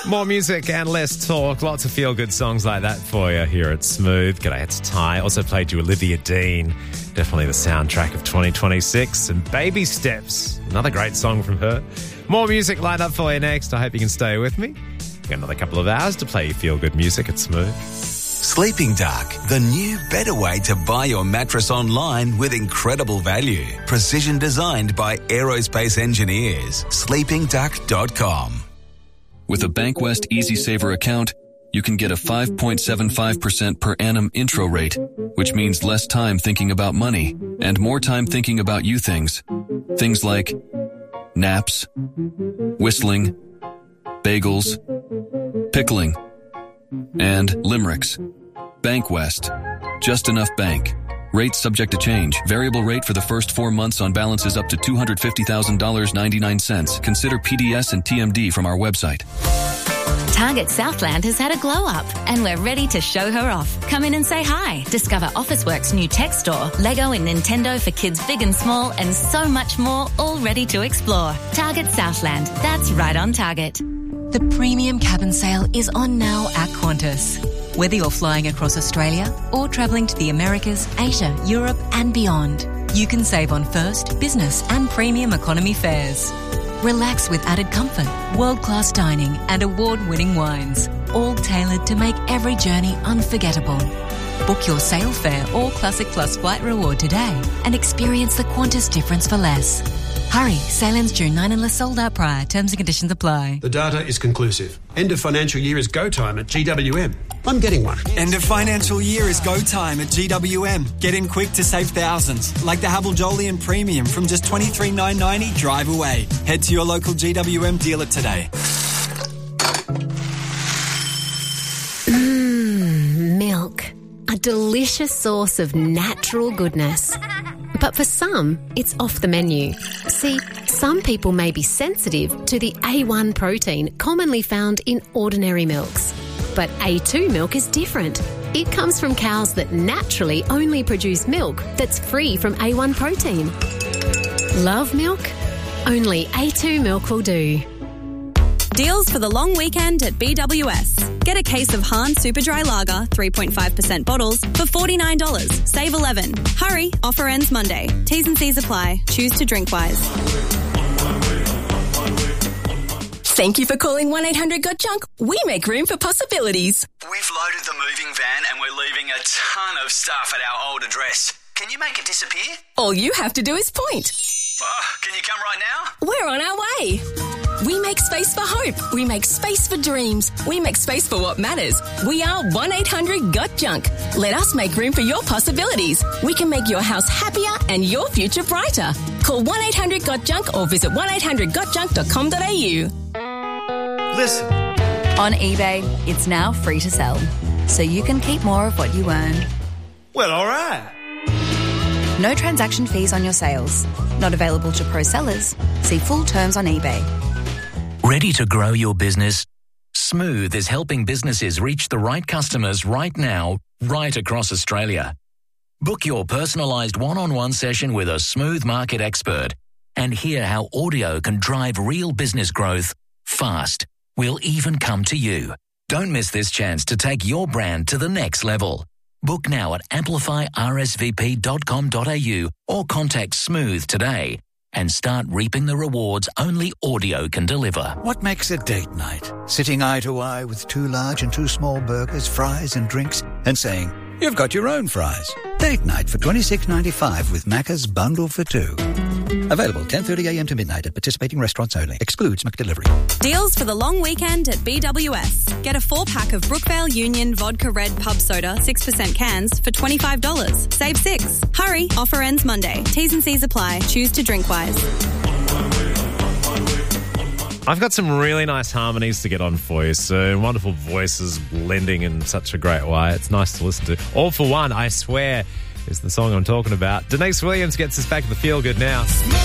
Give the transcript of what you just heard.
More music and less talk. Lots of feel-good songs like that for you here at Smooth. G'day, it's Ty. Also played you Olivia Dean. Definitely the soundtrack of 2026. And Baby Steps, another great song from her. More music lined up for you next. I hope you can stay with me. We've got another couple of hours to play you feel-good music at Smooth. Sleeping Duck, the new, better way to buy your mattress online with incredible value. Precision designed by aerospace engineers. sleepingduck.com. With a Bankwest EasySaver account, you can get a 5.75% per annum intro rate, which means less time thinking about money and more time thinking about you things. Things like naps, whistling, bagels, pickling, and limericks. Bankwest. Just enough bank. Rates subject to change. Variable rate for the first 4 months on balances up to $250,000.99. Consider PDS and TMD from our website. Target Southland has had a glow up and we're ready to show her off. Come in and say hi. Discover Officeworks' new tech store, Lego and Nintendo for kids big and small, and so much more, all ready to explore. Target Southland. That's right on target. The premium cabin sale is on now at Qantas. Whether you're flying across Australia or travelling to the Americas, Asia, Europe and beyond, you can save on first, business and premium economy fares. Relax with added comfort, world-class dining and award-winning wines, all tailored to make every journey unforgettable. Book your sail fare or Classic Plus flight reward today and experience the Qantas difference for less. Hurry, sail ends June 9 unless sold out prior. Terms and conditions apply. The data is conclusive. End of financial year is go time at GWM. I'm getting one. End of financial year is go time at GWM. Get in quick to save thousands, like the Havel Jolyon Premium from just $23,990 drive away. Head to your local GWM dealer today. Milk. A delicious source of natural goodness. But for some, it's off the menu. See, some people may be sensitive to the A1 protein commonly found in ordinary milks. But A2 milk is different. It comes from cows that naturally only produce milk that's free from A1 protein. Love milk? Only A2 milk will do. Deals for the long weekend at BWS. Get a case of Hahn Super Dry Lager, 3.5% bottles, for $49. Save $11. Hurry, offer ends Monday. T's and C's apply. Choose to drink wise. Thank you for calling 1-800-GOT-JUNK. We make room for possibilities. We've loaded the moving van and we're leaving a ton of stuff at our old address. Can you make it disappear? All you have to do is point. Can you come right now? We're on our way. We make space for hope. We make space for dreams. We make space for what matters. We are 1-800-GOT-JUNK. Let us make room for your possibilities. We can make your house happier and your future brighter. Call 1-800-GOT-JUNK or visit 1-800-GOT-JUNK.com.au. Listen. On eBay, it's now free to sell, so you can keep more of what you earn. Well, all right. No transaction fees on your sales. Not available to pro sellers. See full terms on eBay. Ready to grow your business? Smooth is helping businesses reach the right customers right now, right across Australia. Book your personalised one-on-one session with a Smooth market expert and hear how audio can drive real business growth fast. We'll even come to you. Don't miss this chance to take your brand to the next level. Book now at amplifyrsvp.com.au or contact Smooth today and start reaping the rewards only audio can deliver. What makes a date night? Sitting eye to eye with 2 large and 2 small burgers, fries and drinks and saying, you've got your own fries. Date night for $26.95 with Macca's Bundle for 2. Available 10:30am to midnight at participating restaurants only. Excludes McDelivery. Deals for the long weekend at BWS. Get a 4-pack of Brookvale Union Vodka Red Pub Soda, 6% cans, for $25. Save 6. Hurry, offer ends Monday. T's and C's apply. Choose to drink wise. I've got some really nice harmonies to get on for you soon. Wonderful voices blending in such a great way. It's nice to listen to. All for One, I Swear, is the song I'm talking about. Denise Williams gets us back to the feel good now.